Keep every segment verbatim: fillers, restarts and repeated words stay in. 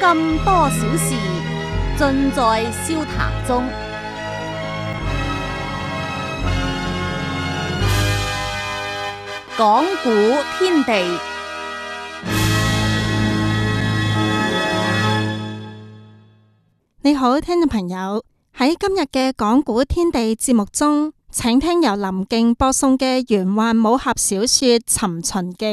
心多少事，盡在笑談中。講古天地， 你好，聽眾朋友，喺今日嘅講古天地節目中，請聽由林敬播送嘅玄幻武俠小說《尋秦記》。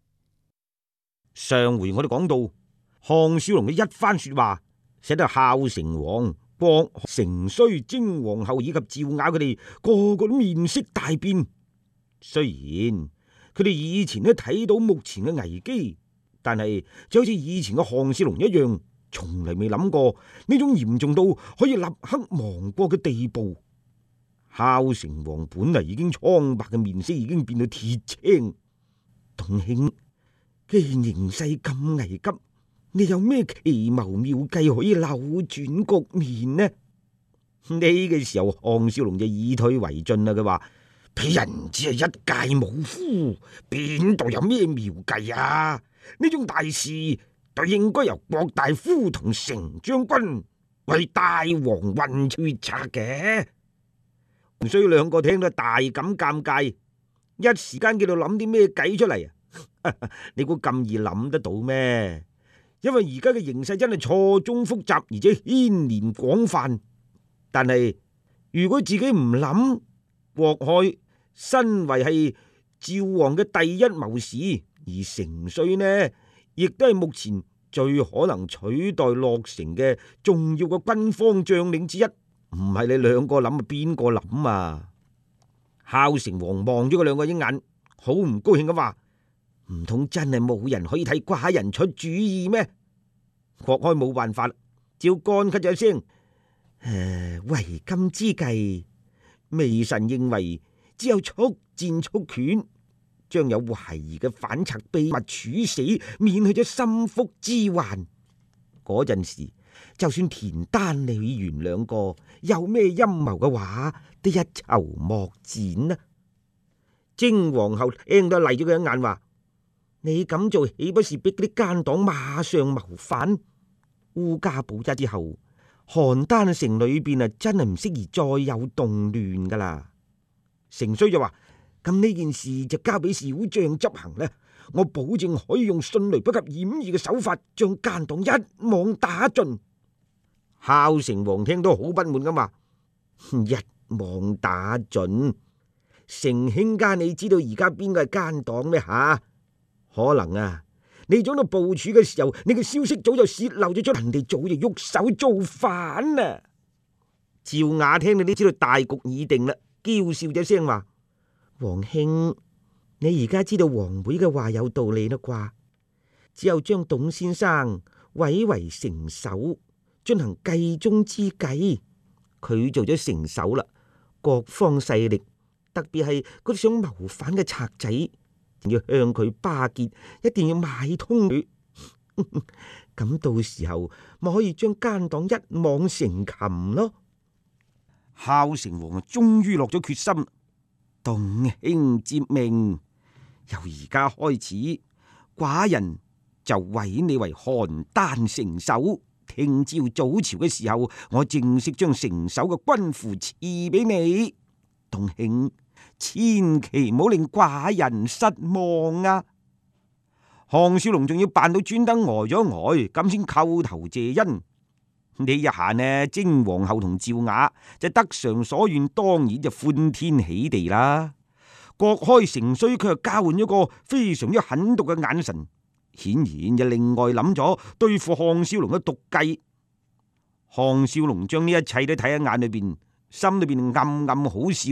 上回我哋講到項少龍嘅一番說話，使得孝成王、郭成衰、精皇后以及趙雅佢哋個個都面色大變。雖然佢哋以前都睇到目前嘅危機，但係就好似以前嘅項少龍一樣，從嚟未諗過呢種嚴重到可以立刻亡國嘅地步。孝成王本嚟已經蒼白嘅面色已經變到鐵青。董卿，既然形勢咁危急，你有咩奇謀妙計可以扭轉局面呢？呢個時候項少龍就以退為進啦。佢話：鄙人只係一介武夫，邊度有咩妙計啊？呢種大事就應該由郭大夫同成將軍為大王運決策嘅。所以兩個聽到大感尷尬，一時間叫到諗啲咩計出嚟啊？你估咁易諗得到咩？因為而家嘅形勢真係錯綜複雜，而且牽連廣泛。但係如果自己唔諗，郭開身為係趙王嘅第一謀士，而成衰呢，亦都係目前最可能取代駱丞嘅重要嘅軍方將領之一。唔係你兩個諗啊，邊個諗啊？孝成王望咗佢兩個一眼，好唔高興咁話：唔通真係冇人可以替寡人出主意咩？郭開冇辦法，照乾咳咗一聲：誒，為今之計，微臣認為只有速戰速決，將有懷疑嘅反賊秘密處死，免去咗心腹之患。嗰陣時，就算田丹、李元兩個有咩陰謀嘅話，都一籌莫展啦。精皇后聽到嚟咗佢一眼，話：你咁做豈不是逼啲奸黨馬上謀反？烏家堡一之後，邯鄲城裏邊啊，真係唔適宜再有動亂噶啦。成衰就話：咁呢件事就交俾小將執行啦，我保證可以用迅雷不及掩耳嘅手法，將奸黨一網打盡。孝成王聽到好不滿咁話：一網打盡？成卿家，你知道而家邊個係奸黨咩吓？可能啊，你喺度部署嘅時候，你嘅消息早就洩漏咗出，人哋早就喐手造反啦。趙雅聽到你知道大局已定啦，嬌笑咗聲話：王兄，你而家知道王妹嘅話有道理啦啩？只有將董先生委為城守，進行計中之計。佢做咗城守啦，各方勢力，特別係嗰啲想謀反嘅賊仔，要向佢巴結，一定要買通佢。咁到時候咪可以將奸黨一網成擒咯。孝成王啊，終於落咗決心。董卿接命，由而家開始，寡人就委你為邯鄲城守。聽朝早朝嘅時候，我正式將城守嘅軍符賜俾你。董卿，千祈唔好令寡人失望啊！項少龍仲要扮到專登呆咗呆，咁先叩頭謝恩。呢一下呢，精皇后同趙雅就得償所願，當然就歡天喜地啦。郭開成衰佢又交換咗個非常之狠毒嘅眼神，顯然就另外諗咗對付項少龍嘅毒計。項少龍將呢一切都睇喺眼裏邊，心裏邊暗暗好笑。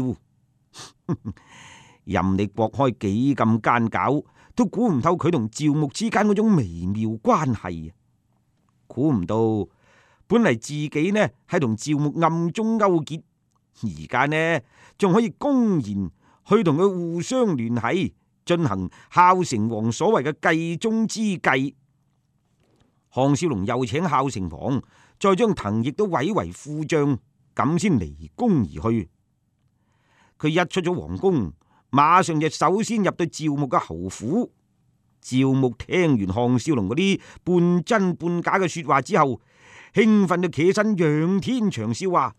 任你郭開幾咁奸狡，都估唔透佢同趙牧之間嗰種微妙關係。估唔到本嚟自己呢係同趙牧暗中勾結，而家呢仲可以公然去同佢互相聯繫，進行孝成王所謂嘅計中之計。項少龍又請孝成王再將藤亦都委為副將，咁先離宮而去。佢一出咗皇宮，馬上就首先入到趙牧嘅侯府。 趙牧聽完項少龍嗰啲半真半假嘅說話之後，興奮到企身仰天長笑話：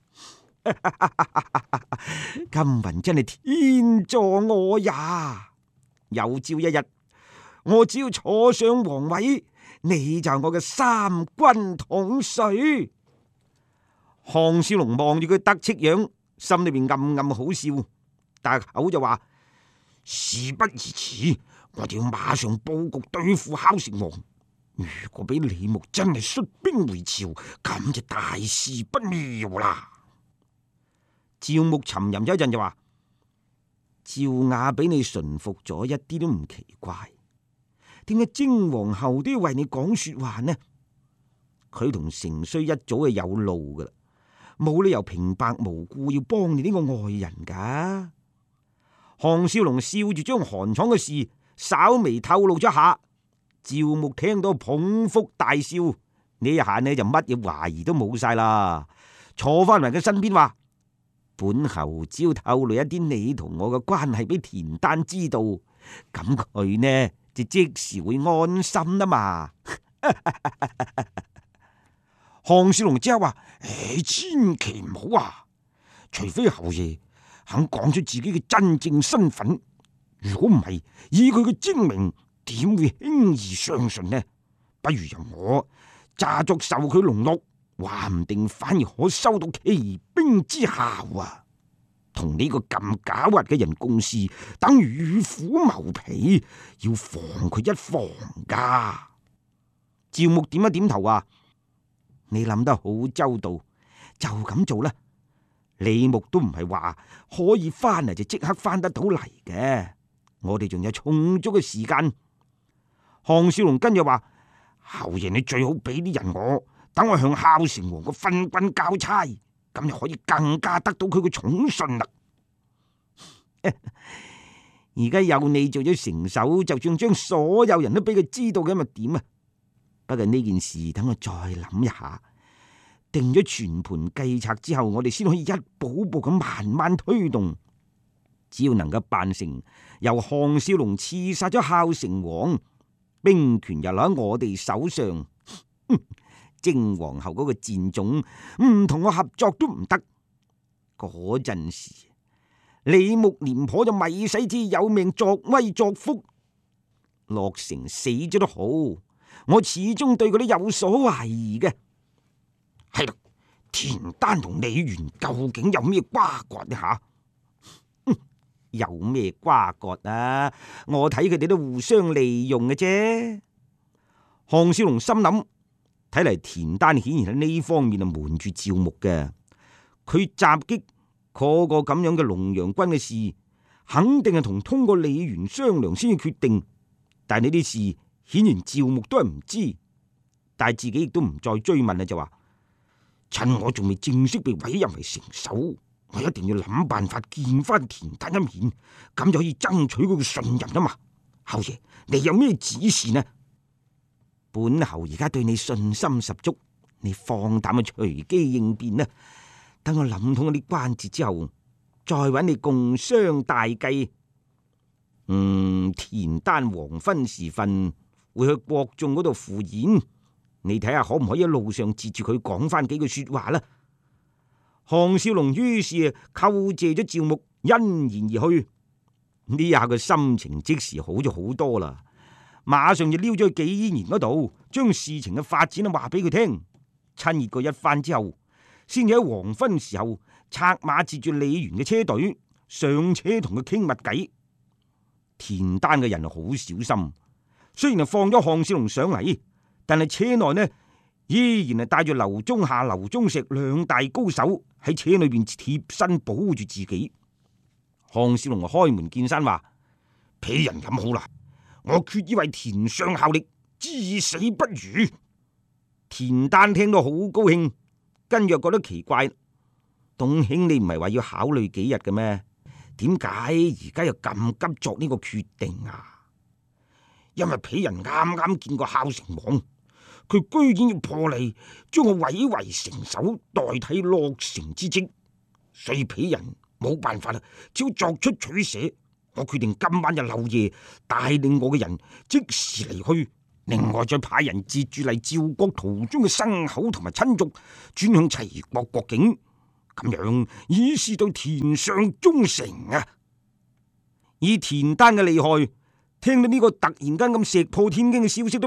金雲真係天助我呀！有朝一日，我只要坐上皇位，你就係我嘅三軍統帥。項少龍望住佢得戚樣，心裏邊暗暗好笑，但口就話：事不宜遲，我哋要馬上布局對付孝成王。如果俾李牧真係率兵回朝，咁就大事不妙啦。趙牧沉吟咗一陣就話：趙雅俾你馴服咗，一啲都唔奇怪。點解征皇后都要為你講說話呢？佢同成衰一早係有路噶啦，冇理由平白無故要幫你呢個外人噶。項少龍笑住將韓闖嘅事稍微透露咗下，趙牧聽到捧腹大笑，呢一下呢就乜嘢懷疑都冇晒啦。坐翻埋佢身邊話：本侯只要透露一啲你同我嘅關係俾田丹知道，咁佢呢就即時會安心啦嘛。項少龍即刻話：誒，千祈唔好啊！除非侯爺肯講出自己嘅真正身份，如果唔係，以佢嘅精明，點會輕易相信呢？不如由我詐作受佢籠絡，話唔定反而可收到奇兵之效啊！同呢個咁狡猾嘅人共事，等於與虎謀皮，要防佢一防噶。趙牧點一點頭話：你諗得好周到，就咁做啦。李牧都唔係話可以翻嚟就即刻翻得到嚟嘅，我哋仲有充足嘅時間。項少龍跟住話：侯爺你最好俾啲人我，等我向孝成王個分軍交差，咁就可以更加得到佢嘅寵信啦。而家有你做咗成首，就算將所有人都俾佢知道嘅，咪點啊？不過呢件事等我再諗一下，定咗全盤計策之後，我哋先可以一步步咁慢慢推動。只要能夠辦成由項少龍刺殺咗孝成王，兵權又留喺我哋手上，征皇后嗰個賤種唔同我合作都唔得。嗰陣時，李牧廉頗就咪使之有命作威作福，落成死咗都好，我始終對佢都有所懷疑嘅。係啦，田丹同李元究竟有咩瓜葛呢？吓，有咩瓜葛啊？我睇佢哋都互相利用嘅啫。項少龍心諗，睇嚟田丹顯然喺呢方面啊瞞住趙牧嘅。佢襲擊嗰個咁樣嘅龍陽軍嘅事，肯定係同通過李元商量先至決定。但係呢啲事顯然趙牧都係唔知，但係自己亦都唔再追問啦，就話趁我仲未正式被委任為成首，我一定要諗辦法見翻田丹一面，咁就可以爭取佢嘅信任啊嘛。侯爺，你有咩指示呢？本侯而家對你信心十足，你放膽去隨機應變啦。等我諗通嗰啲關節之後，再揾你共商大計。嗯，田丹黃昏時分會去國眾嗰度赴宴，你睇下可唔可以喺路上截住佢講翻幾句說話啦？項少龍於是叩謝咗趙牧，欣然而去。呢下嘅心情即時好咗好多啦，馬上就撩咗去紀嫣嗰度，將事情嘅發展啊話俾佢聽。親熱過一番之後，先至喺黃昏時候策馬截住李元嘅車隊上車同佢傾密計。田丹嘅人好小心，雖然係放咗項少龍上嚟，但係車內呢依然係帶住劉宗夏、劉宗石兩大高手喺車裏邊貼身保護住自己。項少龍開門見山話：鄙人咁好啦，我決意為田相效力，至死不渝。田丹聽到好高興，跟住覺得奇怪，董兄你唔係話要考慮幾日嘅咩？點解而家又咁急作呢個決定啊？因為鄙人啱啱見過孝成王，佢居然要破例將我委為成首，代替洛成之職，所以鄙人冇辦法啦，只要作出取捨， 我決定今晚就漏夜帶領我嘅人即時離去，另外再派人截住嚟趙國途中嘅牲口同埋親族，轉向齊國國境，咁樣以示對田上忠誠啊！以田單嘅厲害，聽到呢個突然間咁石破天驚嘅消息都